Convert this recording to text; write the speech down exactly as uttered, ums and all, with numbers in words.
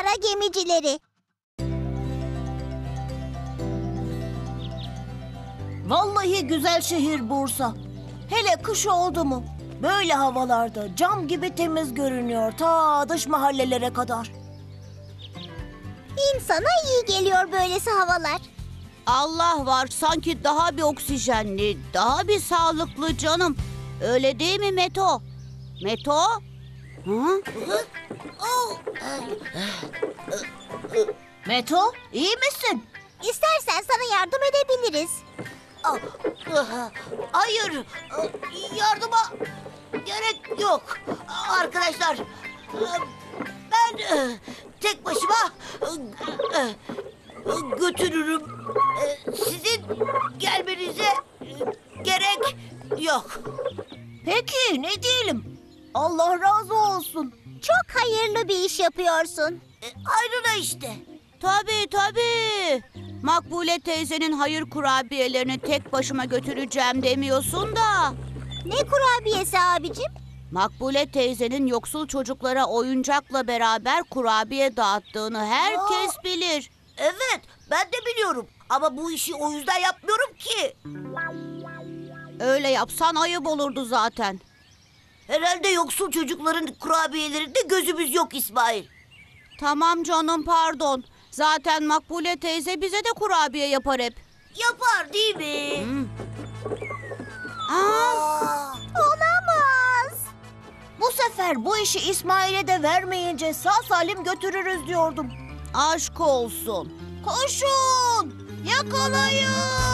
kara gemicileri. Vallahi güzel şehir Bursa. Hele kış oldu mu? Böyle havalarda cam gibi temiz görünüyor ta dış mahallelere kadar. İnsana iyi geliyor böylesi havalar. Allah var, sanki daha bir oksijenli, daha bir sağlıklı canım. Öyle değil mi Meto? Meto? Hı? Meto, iyi misin? İstersen sana yardım edebiliriz. Ah, ah, Hayır, ah, yardıma gerek yok. Arkadaşlar, ah, ben eh, tek başıma eh, eh, götürürüm. Eh, Sizin gelmenize eh, gerek yok. Peki, ne diyelim? Allah razı olsun. Çok hayırlı bir iş yapıyorsun. E, ayrıla işte. Tabii tabii. Makbule teyzenin hayır kurabiyelerini tek başıma götüreceğim demiyorsun da. Ne kurabiyesi abicim? Makbule teyzenin yoksul çocuklara oyuncakla beraber kurabiye dağıttığını herkes bilir. Evet, ben de biliyorum. Ama bu işi o yüzden yapmıyorum ki. Öyle yapsan ayıp olurdu zaten. Herhalde yoksul çocukların kurabiyelerinde gözümüz yok İsmail. Tamam canım, pardon. Zaten Makbule teyze bize de kurabiye yapar hep. Yapar değil mi? Hmm. Aa, Aa, Olamaz. bu sefer bu işi İsmail'e de vermeyince sağ salim götürürüz diyordum. aşk olsun. Koşun! Yakalayın!